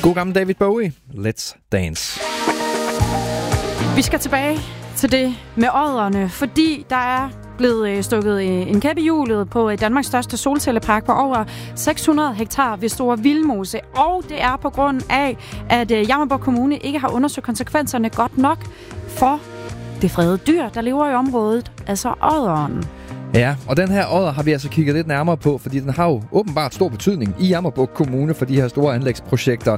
God gammel David Bowie. Let's dance. Vi skal tilbage til det med odderne, fordi der er blevet stukket en kæp i hjulet på Danmarks største solcellepark på over 600 hektar ved Store Vildmose. Og det er på grund af, at Jammerbugt Kommune ikke har undersøgt konsekvenserne godt nok for det fredede dyr, der lever i området, altså odderen. Ja, og den her odder har vi altså kigget lidt nærmere på, fordi den har jo åbenbart stor betydning i Jammerbugt Kommune for de her store anlægsprojekter.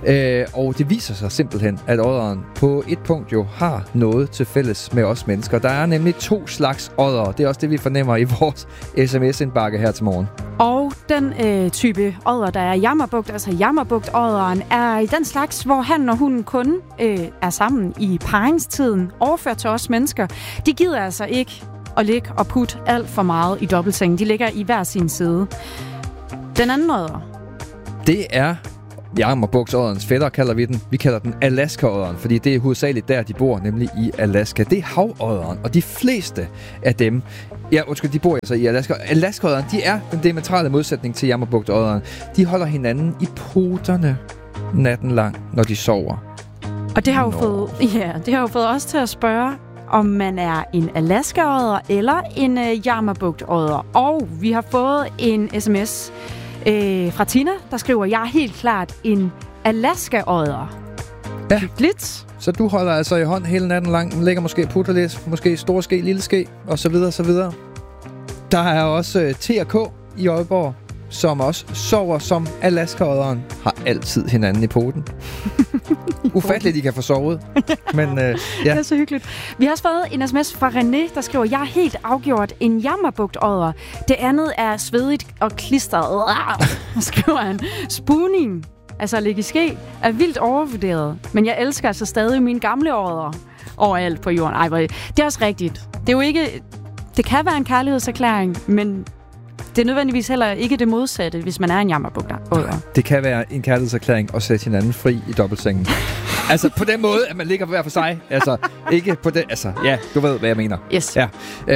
Og det viser sig simpelthen, at odderen på et punkt jo har noget til fælles med os mennesker. Der er nemlig 2 slags odder. Det er også det, vi fornemmer i vores sms-indbakke her til morgen. Og den type odder, der er i Jammerbugt, altså Jammerbugt-odderen, er i den slags, hvor han og hunden kun er sammen i paringstiden, overført til os mennesker. De gider altså ikke at ligge og putte alt for meget i dobbeltsengen. De ligger i hver sin side. Den anden odder, det er Jammerbugtodderens fætter, kalder vi den. Vi kalder den Alaska-odderen, fordi det er hovedsageligt der, de bor, nemlig i Alaska. Det er havodderen, og de fleste af dem, de bor altså i Alaska. Alaska-odderen, de er den diametrale modsætning til Jammerbugtodderen. De holder hinanden i poterne natten lang, når de sover. Og det har jo fået os til at spørge, om man er en Alaska-odder eller en Jammerbugt-odder. Og vi har fået en sms fra Tina, der skriver, jeg er helt klart en Alaska-odder. Ja. Hyggeligt. Så du holder altså i hånd hele natten lang, lægger måske putter lidt, måske store ske, lille ske, og så videre, så videre. Der er også T&K i Aalborg, som også sover som Alaska-odderen, har altid hinanden i poten. Ufatteligt, de kan få sovet. Men ja. Det er så hyggeligt. Vi har også fået en sms fra René, der skriver, jeg er helt afgjort en Jammerbugt-odder. Det andet er svedigt og klistret. Skriver han. Spooning, altså at ligge i ske, er vildt overvurderet. Men jeg elsker altså stadig mine gamle odder overalt på jorden. Ej, det er også rigtigt. Det er jo ikke... Det kan være en kærlighedserklæring, men det er nødvendigvis heller ikke det modsatte, hvis man er en Jammerbugt-odder. Det kan være en kærlighedserklæring at sætte hinanden fri i dobbeltsengen. Altså på den måde, at man ligger hver for sig. Altså ikke på den... Altså, ja, du ved, hvad jeg mener. Yes. Ja.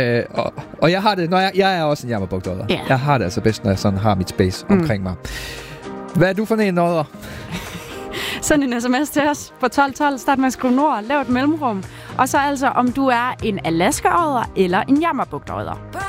Og jeg har det... Når jeg er også en Jammerbugt-odder. Yeah. Jeg har det altså bedst, når jeg sådan har mit space omkring mig. Hvad er du for en odder? Send en sms til os på 1212. Start med at skrive nord. Lav et mellemrum. Og så altså, om du er en Alaska-odder eller en Jammerbugt-odder.